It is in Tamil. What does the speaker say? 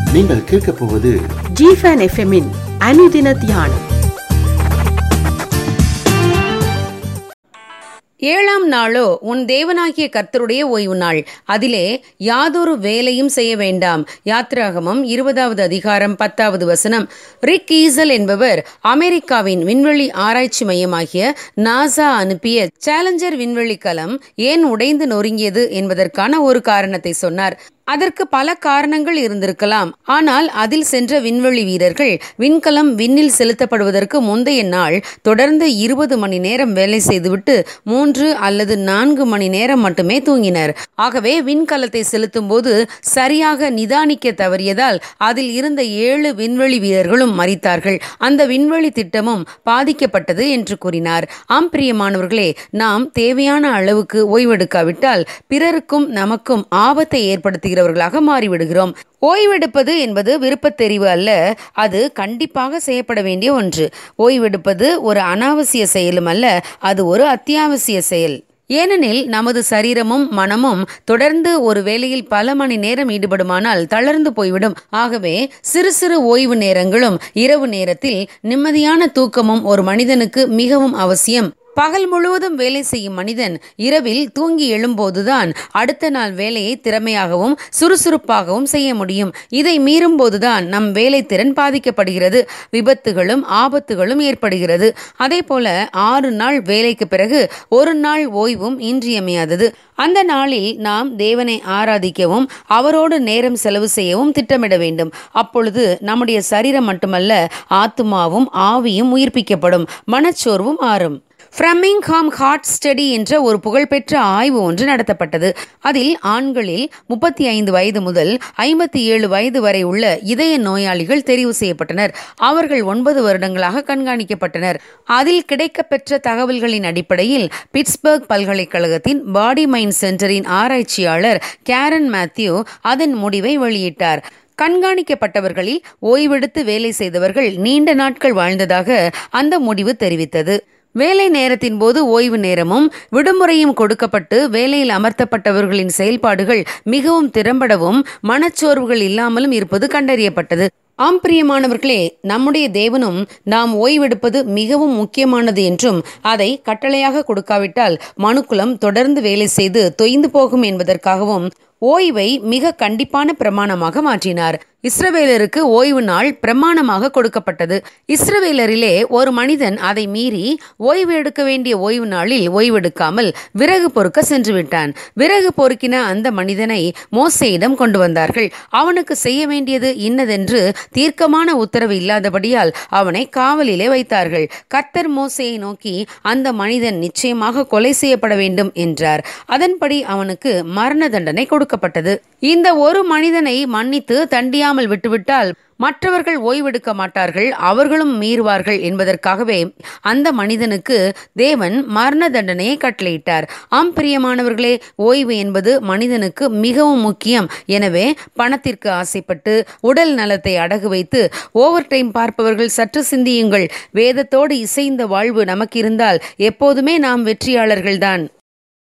நீங்கள் கேட்கப் போவது ஜிஃபன் எஃப்எம்மின் அனுதின தியானம். 7ஆம் நாளோ உன் தேவனாகிய கர்த்தருடைய ஓய்வு நாள், அதிலே யாதொரு வேலையும் செய்ய வேண்டாம். யாத்திராகமம் 20வது அதிகாரம் 10வது வசனம். ரிக் ஈசல் என்பவர் அமெரிக்காவின் விண்வெளி ஆராய்ச்சி மையமாகிய நாசா அனுப்பிய சேலஞ்சர் விண்வெளி கலம் ஏன் உடைந்து நொறுங்கியது என்பதற்கான ஒரு காரணத்தை சொன்னார். அதற்கு பல காரணங்கள் இருந்திருக்கலாம். ஆனால் அதில் சென்ற விண்வெளி வீரர்கள் விண்கலம் விண்ணில் செலுத்தப்படுவதற்கு முந்தைய நாள் தொடர்ந்து 20 மணி நேரம் வேலை செய்துவிட்டு 3 அல்லது 4 மணி நேரம் மட்டுமே தூங்கினர். ஆகவே விண்கலத்தை செலுத்தும் போது சரியாக நிதானிக்க தவறியதால் அதில் இருந்த 7 விண்வெளி வீரர்களும் மரித்தார்கள். அந்த விண்வெளி திட்டமும் பாதிக்கப்பட்டது என்று கூறினார். ஆம் பிரியமானவர்களே, நாம் தேவையான அளவுக்கு ஓய்வெடுக்காவிட்டால் பிறருக்கும் நமக்கும் ஆபத்தை ஏற்படுத்துகிறவர்களாக மாறிவிடுகிறோம். ஓய்வெடுப்பது என்பது விருப்பத் தெரிவு அல்ல, அது கண்டிப்பாக செய்யப்பட வேண்டிய ஒன்று. ஓய்வெடுப்பது ஒரு அனாவசிய செயலும் அல்ல, அது ஒரு அத்தியாவசிய செயல். ஏனெனில் நமது சரீரமும் மனமும் தொடர்ந்து ஒரு வேளையில் பல மணி நேரம் ஈடுபடுமானால் தளர்ந்து போய்விடும். ஆகவே சிறு சிறு ஓய்வு நேரங்களும் இரவு நேரத்தில் நிம்மதியான தூக்கமும் ஒரு மனிதனுக்கு மிகவும் அவசியம். பகல் முழுவதும் வேலை செய்யும் மனிதன் இரவில் தூங்கி எழும்போதுதான் அடுத்த நாள் வேலையை திறமையாகவும் சுறுசுறுப்பாகவும் செய்ய முடியும். இதை மீறும் போதுதான் நம் வேலை திறன் பாதிக்கப்படுகிறது, விபத்துகளும் ஆபத்துகளும் ஏற்படுகிறது. அதே போல 6 நாள் வேலைக்கு பிறகு ஒரு நாள் ஓய்வும் இன்றியமையாதது. அந்த நாளில் நாம் தேவனை ஆராதிக்கவும் அவரோடு நேரம் செலவு செய்யவும் திட்டமிட வேண்டும். அப்பொழுது நம்முடைய சரீரம் மட்டுமல்ல, ஆத்துமாவும் ஆவியும் உயிர்ப்பிக்கப்படும், மனச்சோர்வும் ஆறும். ஃப்ரமிங்ஹாம் ஹார்ட் ஸ்டடி என்ற ஒரு புகழ்பெற்ற ஆய்வு ஒன்று நடத்தப்பட்டது. அதில் ஆண்களில் 35 வயது முதல் 57 வயது வரை உள்ள இதய நோயாளிகள் தெரிவு செய்யப்பட்டனர். அவர்கள் 9 வருடங்களாக கண்காணிக்கப்பட்டனர். அதில் கிடைக்கப்பெற்ற தகவல்களின் அடிப்படையில் பிட்ஸ்பர்க் பல்கலைக்கழகத்தின் பாடி மைண்ட் சென்டரின் ஆராய்ச்சியாளர் கேரன் மேத்யூ அதன் முடிவை வெளியிட்டார். கண்காணிக்கப்பட்டவர்களில் ஓய்வெடுத்து வேலை செய்தவர்கள் நீண்ட நாட்கள் வாழ்ந்ததாக அந்த முடிவு தெரிவித்தது. வேலை நேரத்தின் போது ஓய்வு நேரமும் விடுமுறையும் கொடுக்கப்பட்டு வேலையில் அமர்த்தப்பட்டவர்களின் செயல்பாடுகள் மிகவும் திறம்படவும் மனச்சோர்வுகள் இல்லாமலும் இருப்பது கண்டறியப்பட்டது. ஆம் பிரியமானவர்களே, நம்முடைய தேவனும் நாம் ஓய்வெடுப்பது மிகவும் முக்கியமானது என்றும் அதை கட்டளையாக கொடுக்காவிட்டால் மனுக்குலம் தொடர்ந்து வேலை செய்து தொய்ந்து போகும் என்பதற்காகவும் ஓய்வை மிக கண்டிப்பான பிரமாணமாக மாற்றினார். இஸ்ரவேலருக்கு ஓய்வு நாள் பிரமாணமாக கொடுக்கப்பட்டது. இஸ்ரவேலரிலே ஒரு மனிதன் அதை மீறி ஓய்வு எடுக்க வேண்டிய ஓய்வு நாளில் ஓய்வெடுக்காமல் விறகு பொறுக்க சென்று விட்டான். விறகு பொறுக்கின அந்த மனிதனை மோசேயிடம் கொண்டு வந்தார்கள். அவனுக்கு செய்ய வேண்டியது இன்னதென்று தீர்க்கமான உத்தரவு இல்லாதபடியால் அவனை காவலிலே வைத்தார்கள். கர்த்தர் மோசேயை நோக்கி, அந்த மனிதன் நிச்சயமாக கொலை செய்யப்பட வேண்டும் என்றார். அதன்படி அவனுக்கு மரண தண்டனை கொடுக்கப்பட்டது. இந்த ஒரு மனிதனை மன்னித்து தண்டியாமல் விட்டுவிட்டால் மற்றவர்கள் ஓய்வெடுக்க மாட்டார்கள், அவர்களும் மீறுவார்கள் என்பதற்காகவே அந்த மனிதனுக்கு தேவன் மரண தண்டனையை கட்டளையிட்டார். ஆம் பிரியமானவர்களே, ஓய்வு என்பது மனிதனுக்கு மிகவும் முக்கியம். எனவே பணத்திற்கு ஆசைப்பட்டு உடல் நலத்தை அடகு வைத்து ஓவர் டைம் பார்ப்பவர்கள் சற்று சிந்தியுங்கள். வேதத்தோடு இசைந்த வாழ்வு நமக்கு இருந்தால் எப்போதுமே நாம் வெற்றியாளர்கள்தான்.